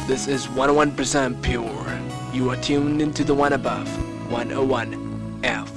This is 101% pure. You are tuned into the one above, 101 F.